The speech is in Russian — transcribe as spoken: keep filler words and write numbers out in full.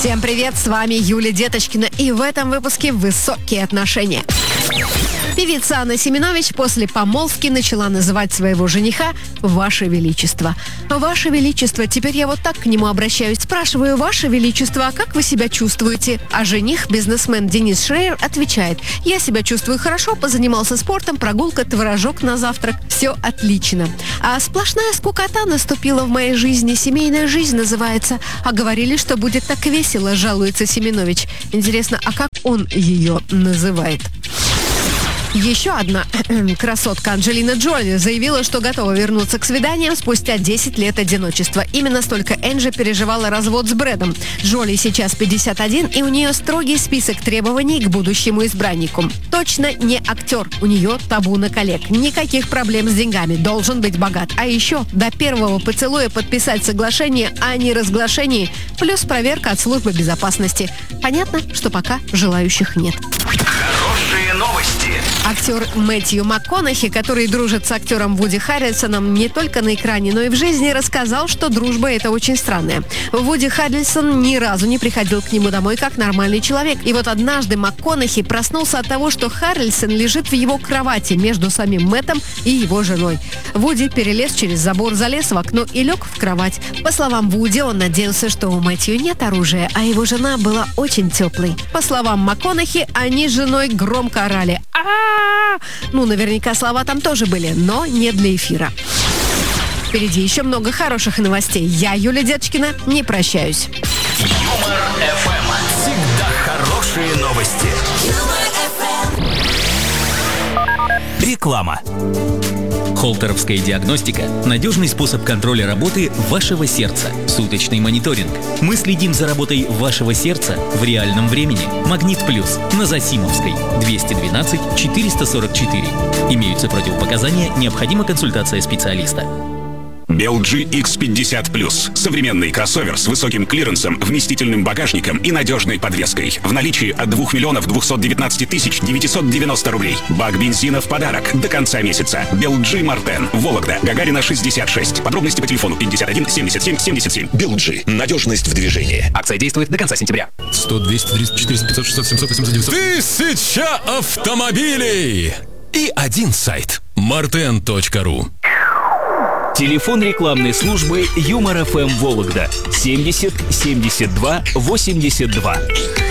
Всем привет, с вами Юлия Деточкина, и в этом выпуске «Высокие отношения». Певица Анна Семенович после помолвки начала называть своего жениха «Ваше Величество». «Ваше Величество», теперь я вот так к нему обращаюсь. Спрашиваю: «Ваше Величество, а как вы себя чувствуете?» А жених, бизнесмен Денис Шрейер, отвечает: «Я себя чувствую хорошо, позанимался спортом, прогулка, творожок на завтрак. Все отлично. А сплошная скукота наступила в моей жизни, семейная жизнь называется. А говорили, что будет так весело», жалуется Семенович. Интересно, а как он ее называет? Еще одна красотка Анджелина Джоли заявила, что готова вернуться к свиданиям спустя десять лет одиночества. Именно столько Энджи переживала развод с Брэдом. Джоли сейчас пятьдесят один, и у нее строгий список требований к будущему избраннику. Точно не актер, у нее табу на коллег. Никаких проблем с деньгами, должен быть богат. А еще до первого поцелуя подписать соглашение о неразглашении, плюс проверка от службы безопасности. Понятно, что пока желающих нет. Хорошие новости. Актер Мэтью МакКонахи, который дружит с актером Вуди Харрельсоном не только на экране, но и в жизни, рассказал, что дружба – это очень странная. Вуди Харрельсон ни разу не приходил к нему домой как нормальный человек. И вот однажды МакКонахи проснулся от того, что Харрельсон лежит в его кровати между самим Мэттом и его женой. Вуди перелез через забор, залез в окно и лег в кровать. По словам Вуди, он надеялся, что у Мэтью нет оружия, а его жена была очень теплой. По словам МакКонахи, они с женой громко орали: «А-а-а!» Ну, наверняка слова там тоже были, но не для эфира. Впереди еще много хороших новостей. Я, Юлия Деточкина, не прощаюсь. Юмор эф эм. Всегда хорошие новости. Реклама. Холтеровская диагностика – надежный способ контроля работы вашего сердца. Суточный мониторинг. Мы следим за работой вашего сердца в реальном времени. Магнит Плюс на Засимовской, двести двенадцать четыреста сорок четыре. Имеются противопоказания, необходима консультация специалиста. Бел джи икс пятьдесят плюс. Современный кроссовер с высоким клиренсом, вместительным багажником и надежной подвеской. В наличии от двух миллионов двухсот девятнадцати тысяч девятисот девяносто рублей. Бак бензина в подарок до конца месяца. Бел джи Мартен. Вологда. Гагарина шестьдесят шесть. Подробности по телефону пятьдесят один семьдесят семь семьдесят семь. Бел джи. Надежность в движении. Акция действует до конца сентября. сто, двести, триста, четыреста, пятьсот, шестьсот, семьсот, восемьсот, девятьсот. Тысяча автомобилей! И один сайт. мартен точка ру. Телефон рекламной службы Юмор эф эм Вологда семьдесят семьдесят два восемьдесят два.